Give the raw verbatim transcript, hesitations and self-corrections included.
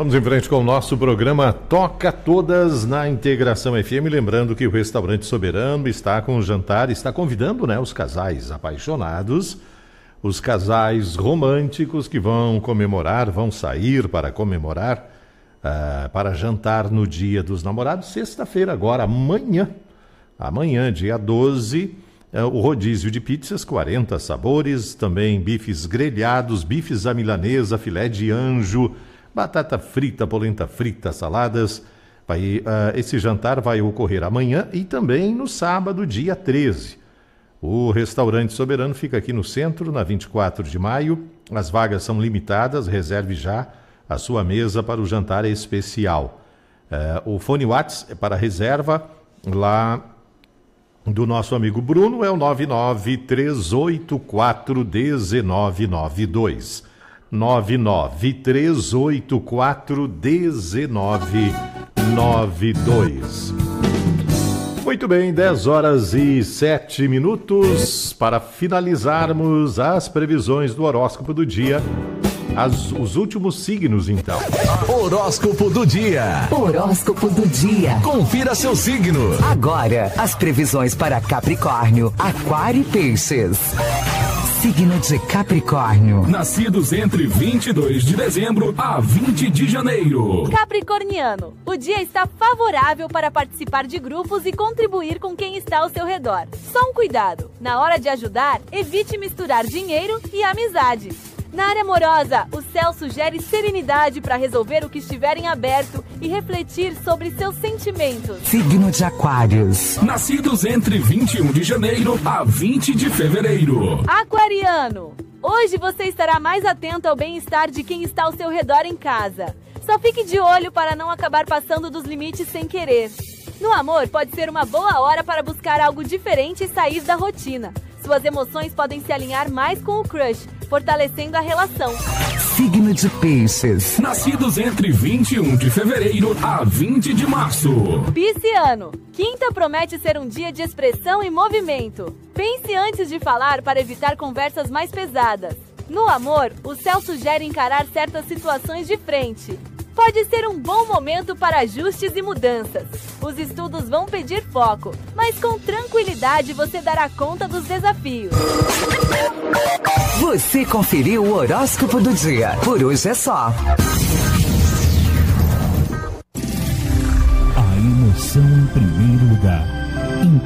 Vamos em frente com o nosso programa Toca Todas na Integração F M. Lembrando que o Restaurante Soberano está com o jantar, está convidando, né, os casais apaixonados, os casais românticos que vão comemorar, vão sair para comemorar, uh, para jantar no Dia dos Namorados, sexta-feira agora, amanhã, amanhã, dia doze, uh, o rodízio de pizzas, quarenta sabores, também bifes grelhados, bifes à milanesa, filé de anjo, batata frita, polenta frita, saladas. Vai, uh, esse jantar vai ocorrer amanhã e também no sábado, dia treze. O Restaurante Soberano fica aqui no centro, na vinte e quatro de maio. As vagas são limitadas, reserve já a sua mesa para o jantar especial. Uh, o fone WhatsApp para reserva lá do nosso amigo Bruno é o nove nove três oito quatro um nove nove dois. nove nove três oito quatro um nove nove dois. Muito bem, dez horas e sete minutos para finalizarmos as previsões do horóscopo do dia. As, os últimos signos, então. Horóscopo do dia. Horóscopo do dia. Confira seu signo. Agora, as previsões para Capricórnio, Aquário e Peixes. Signo de Capricórnio. Nascidos entre vinte e dois de dezembro a vinte de janeiro. Capricorniano, o dia está favorável para participar de grupos e contribuir com quem está ao seu redor. Só um cuidado, na hora de ajudar, evite misturar dinheiro e amizade. Na área amorosa, o céu sugere serenidade para resolver o que estiver em aberto e refletir sobre seus sentimentos. Signo de Aquários. Nascidos entre vinte e um de janeiro a vinte de fevereiro. Aquariano, hoje você estará mais atento ao bem-estar de quem está ao seu redor em casa. Só fique de olho para não acabar passando dos limites sem querer. No amor, pode ser uma boa hora para buscar algo diferente e sair da rotina. Suas emoções podem se alinhar mais com o crush, fortalecendo a relação. Signo de Peixes. Nascidos entre vinte e um de fevereiro a vinte de março. Pisciano, quinta promete ser um dia de expressão e movimento. Pense antes de falar para evitar conversas mais pesadas. No amor, o céu sugere encarar certas situações de frente. Pode ser um bom momento para ajustes e mudanças. Os estudos vão pedir foco, mas com tranquilidade você dará conta dos desafios. Você conferiu o horóscopo do dia. Por hoje é só. A emoção em primeiro lugar.